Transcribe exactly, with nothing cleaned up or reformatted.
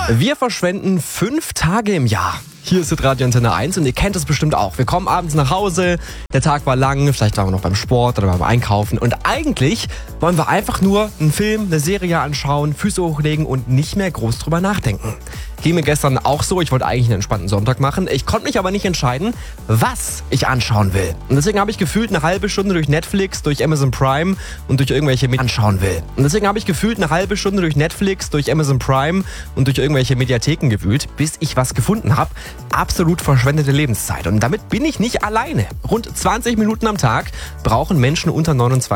Wir verschwenden fünf Tage im Jahr. Hier ist Radio Antenne eins und ihr kennt es bestimmt auch. Wir kommen abends nach Hause, der Tag war lang, vielleicht waren wir noch beim Sport oder beim Einkaufen und eigentlich wollen wir einfach nur einen Film, eine Serie anschauen, Füße hochlegen und nicht mehr groß drüber nachdenken. Ging mir gestern auch so, ich wollte eigentlich einen entspannten Sonntag machen, ich konnte mich aber nicht entscheiden, was ich anschauen will. Und deswegen habe ich gefühlt eine halbe Stunde durch Netflix, durch Amazon Prime und durch irgendwelche Medien anschauen will. Und deswegen habe ich gefühlt eine halbe Stunde durch Netflix, durch Amazon Prime und durch irgendwelche Mediatheken gewühlt, bis ich was gefunden habe. Absolut verschwendete Lebenszeit. Und damit bin ich nicht alleine. Rund zwanzig Minuten am Tag brauchen Menschen unter neunundzwanzig